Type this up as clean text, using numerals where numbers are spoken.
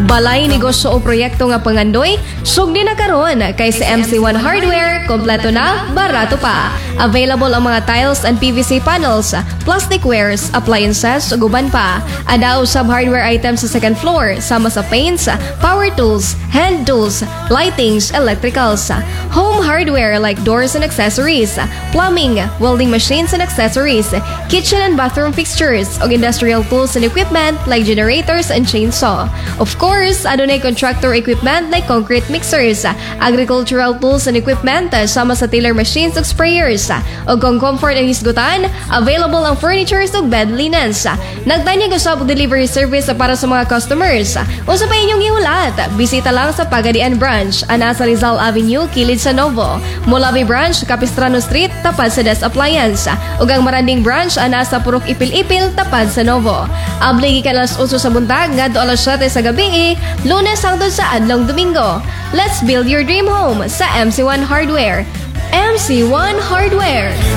Balay negosyo o proyekto nga pangandoy, sugdi na karon kay sa MC1 Hardware, kompleto na, barato pa. Available ang mga tiles and PVC panels, plastic wares, appliances, ug uban pa. Ada usab hardware items sa second floor, sama sa paints, power tools, hand tools, lightings, electricals. Home hardware like doors and accessories, plumbing, welding machines and accessories, kitchen and bathroom fixtures, ug industrial tools and equipment like generators and chainsaw. Of course, adunay contractor equipment like concrete mixers, agricultural tools and equipment, sama sa tiller machines ug sprayers. Ug kung comfort ang hisgutan, available ang furnitures ug bed linens. Nagtanyag usab og delivery service para sa mga customers. Usa pa inyong ihulat, bisita lang sa Pagadian Branch, ana sa Rizal Avenue, kilid sa Novo. Molavi Branch, Capistrano Street, tapad sa Des Appliance. Ug ang Maranding Branch, ana sa Purok Ipil-Ipil, tapad sa Novo. Abli gikan alas 8 sa buntag ngadto alas 7 sa gabi, Lunes hangtod sa adlong Domingo. Let's build your dream home sa MC1 Hardware. MC1 Hardware.